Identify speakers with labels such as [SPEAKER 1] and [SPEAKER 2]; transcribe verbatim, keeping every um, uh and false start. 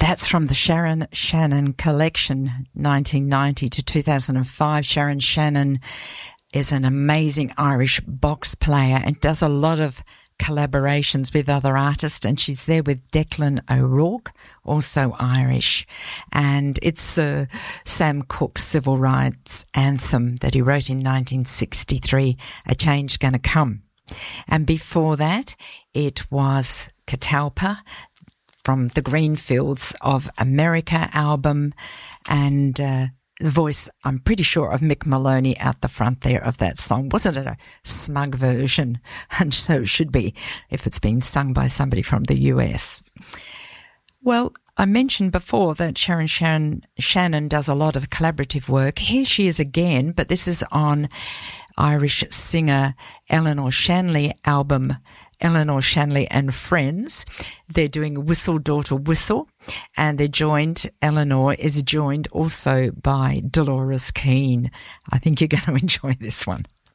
[SPEAKER 1] That's from the Sharon Shannon collection, nineteen ninety to two thousand five. Sharon Shannon is an amazing Irish box player and does a lot of collaborations with other artists, and she's there with Declan O'Rourke, also Irish. And it's uh, Sam Cooke's civil rights anthem that he wrote in nineteen sixty-three, A Change Gonna Come. And before that, it was Catalpa from the Greenfields of America album, and uh, the voice, I'm pretty sure, of Mick Maloney out the front there of that song. Wasn't it a smug version? And so it should be if it's been sung by somebody from the U S. Well, I mentioned before that Sharon Shannon, Shannon does a lot of collaborative work. Here she is again, but this is on Irish singer Eleanor Shanley album, Eleanor Shanley and Friends. They're doing Whistle Daughter Whistle, and they're joined, Eleanor is joined also by Dolores Keane. I think you're going to enjoy this one.